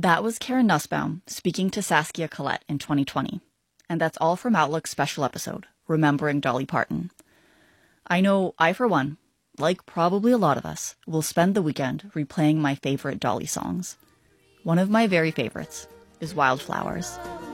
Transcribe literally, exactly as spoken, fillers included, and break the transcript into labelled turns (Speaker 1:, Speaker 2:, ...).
Speaker 1: That was Karen Nussbaum speaking to Saskia Collette in twenty twenty. And that's all from Outlook's special episode, Remembering Dolly Parton. I know I, for one, like probably a lot of us, will spend the weekend replaying my favorite Dolly songs. One of my very favorites is Wildflowers.